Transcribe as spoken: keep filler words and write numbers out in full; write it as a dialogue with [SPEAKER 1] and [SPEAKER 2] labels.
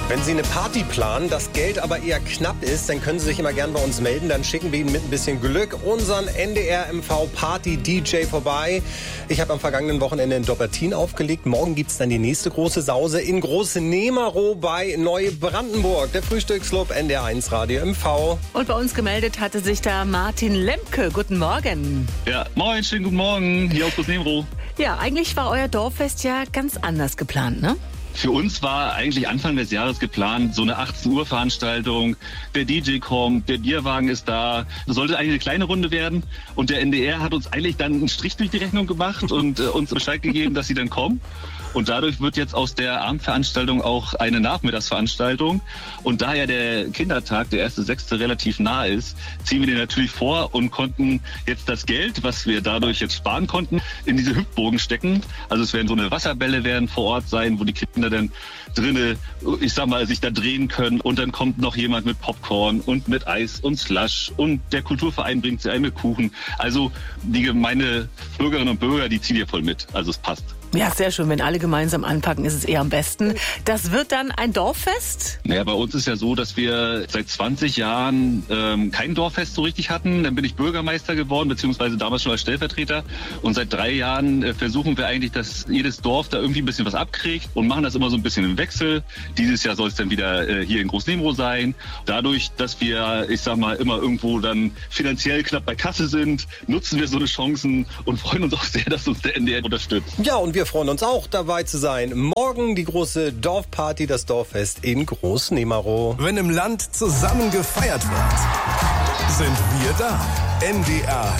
[SPEAKER 1] Wenn Sie eine Party planen, das Geld aber eher knapp ist, dann können Sie sich immer gern bei uns melden. Dann schicken wir Ihnen mit ein bisschen Glück unseren N D R M V Party D J vorbei. Ich habe am vergangenen Wochenende in Dobbertin aufgelegt. Morgen gibt's dann die nächste große Sause in Großnehmerow bei Neubrandenburg. Der Frühstücksclub N D R eins Radio M V.
[SPEAKER 2] Und bei uns gemeldet hatte sich da Martin Lemke. Guten Morgen.
[SPEAKER 3] Ja, moin, schönen guten Morgen, hier aus Großnehmerow.
[SPEAKER 2] Ja, eigentlich war euer Dorffest ja ganz anders geplant, ne?
[SPEAKER 3] Für uns war eigentlich Anfang des Jahres geplant, so eine achtzehn Uhr Veranstaltung. Der D J kommt, der Bierwagen ist da. Das sollte eigentlich eine kleine Runde werden. Und der N D R hat uns eigentlich dann einen Strich durch die Rechnung gemacht und äh, uns Bescheid gegeben, dass sie dann kommen. Und dadurch wird jetzt aus der Abendveranstaltung auch eine Nachmittagsveranstaltung. Und da ja der Kindertag, der erste Sechste, relativ nah ist, ziehen wir den natürlich vor und konnten jetzt das Geld, was wir dadurch jetzt sparen konnten, in diese Hüpfburgen stecken. Also es werden so eine Wasserbälle werden vor Ort sein, wo die Kinder dann drinne, ich sag mal, sich da drehen können. Und dann kommt noch jemand mit Popcorn und mit Eis und Slush. Und der Kulturverein bringt sie ein mit Kuchen. Also die gemeine Bürgerinnen und Bürger, die ziehen hier voll mit. Also es passt.
[SPEAKER 2] Ja, sehr schön. Wenn alle gemeinsam anpacken, ist es eher am besten. Das wird dann ein Dorffest?
[SPEAKER 3] Naja, bei uns ist ja so, dass wir seit zwanzig Jahren ähm, kein Dorffest so richtig hatten. Dann bin ich Bürgermeister geworden, beziehungsweise damals schon als Stellvertreter. Und seit drei Jahren äh, versuchen wir eigentlich, dass jedes Dorf da irgendwie ein bisschen was abkriegt und machen das immer so ein bisschen im Wechsel. Dieses Jahr soll es dann wieder äh, hier in Großnehmerow sein. Dadurch, dass wir, ich sag mal, immer irgendwo dann finanziell knapp bei Kasse sind, nutzen wir so eine Chancen und freuen uns auch sehr, dass uns der N D R unterstützt.
[SPEAKER 1] Ja, und wir freuen uns auch, dabei zu sein. Morgen die große Dorfparty, das Dorffest in Großnehmerow.
[SPEAKER 4] Wenn im Land zusammen gefeiert wird, sind wir da. N D R